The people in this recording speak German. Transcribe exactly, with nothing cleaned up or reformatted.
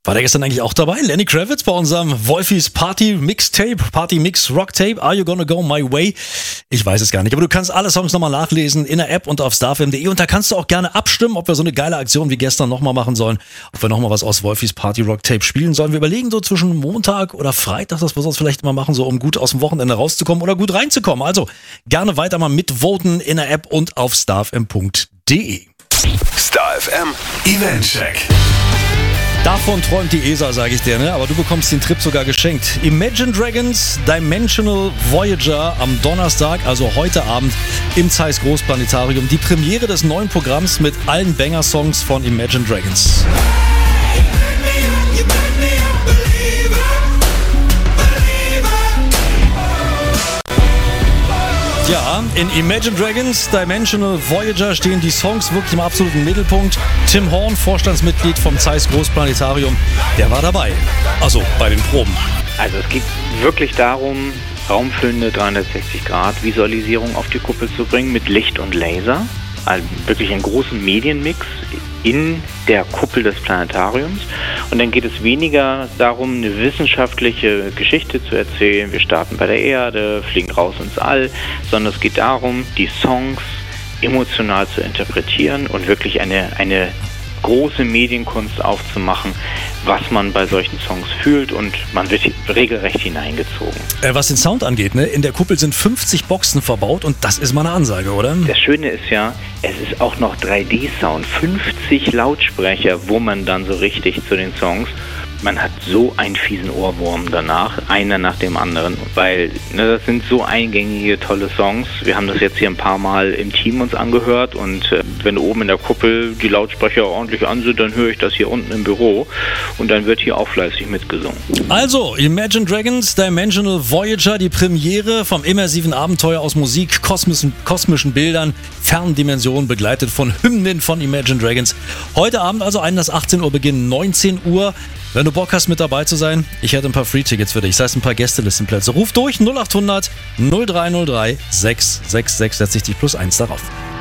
War der gestern eigentlich auch dabei? Lenny Kravitz bei unserem Wolfis Party Mixtape, Party Mix Rock Tape. Are You Gonna Go My Way? Ich weiß es gar nicht, aber du kannst alle Songs nochmal nachlesen in der App und auf starfm punkt de und da kannst du auch gerne abstimmen, ob wir so eine geile Aktion wie gestern nochmal machen sollen, ob wir nochmal was aus Wolfis Party Rock Tape spielen sollen. Wir überlegen so zwischen Montag oder Freitag, dass wir sonst vielleicht mal machen, so um gut aus dem Wochenende rauszukommen oder gut reinzukommen. Also gerne weiter mal mitvoten in der App und auf starfm punkt de. Star F M Event Check. Davon träumt die E S A, sage ich dir, ne? Aber du bekommst den Trip sogar geschenkt. Imagine Dragons Dimensional Voyager am Donnerstag, also heute Abend im Zeiss Großplanetarium. Die Premiere des neuen Programms mit allen Banger-Songs von Imagine Dragons. Ja, in Imagine Dragons Dimensional Voyager stehen die Songs wirklich im absoluten Mittelpunkt. Tim Horn, Vorstandsmitglied vom Zeiss Großplanetarium, der war dabei. Also bei den Proben. Also es geht wirklich darum, raumfüllende dreihundertsechzig Grad Visualisierung auf die Kuppel zu bringen mit Licht und Laser. Also wirklich einen großen Medienmix in der Kuppel des Planetariums. Und dann geht es weniger darum, eine wissenschaftliche Geschichte zu erzählen. Wir starten bei der Erde, fliegen raus ins All, sondern es geht darum, die Songs emotional zu interpretieren und wirklich eine, eine große Medienkunst aufzumachen, was man bei solchen Songs fühlt, und man wird regelrecht hineingezogen. Äh, was den Sound angeht, ne? In der Kuppel sind fünfzig Boxen verbaut und das ist mal eine Ansage, oder? Das Schöne ist ja, es ist auch noch drei D Sound, fünfzig Lautsprecher, wo man dann so richtig zu den Songs, man hat so einen fiesen Ohrwurm danach, einer nach dem anderen, weil ne, das sind so eingängige, tolle Songs. Wir haben das jetzt hier ein paar Mal im Team uns angehört, und äh, wenn oben in der Kuppel die Lautsprecher ordentlich an sind, dann höre ich das hier unten im Büro und dann wird hier auch fleißig mitgesungen. Also, Imagine Dragons Dimensional Voyager, die Premiere vom immersiven Abenteuer aus Musik, kosmischen, kosmischen Bildern, fernen Dimensionen, begleitet von Hymnen von Imagine Dragons. Heute Abend also Einlass achtzehn Uhr, Beginn neunzehn Uhr. Wenn du Bock hast, mit dabei zu sein, ich hätte ein paar Free-Tickets für dich, das heißt ein paar Gästelistenplätze. Ruf durch null acht hundert null drei null drei sechs sechs sechs, setz dich die plus eins darauf.